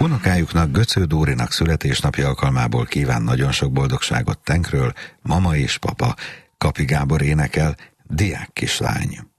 Unokájuknak, Göcő Dórinak születésnapja alkalmából kíván nagyon sok boldogságot Tenkről, mama és papa. Kapi Gábor énekel, Diák kislány.